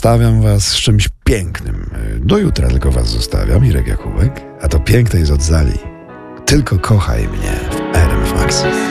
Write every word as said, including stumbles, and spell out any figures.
zostawiam was z czymś pięknym. Do jutra tylko was zostawiam, Irek Jakubek, a to piękne jest od Zali. Tylko kochaj mnie w R M F Max.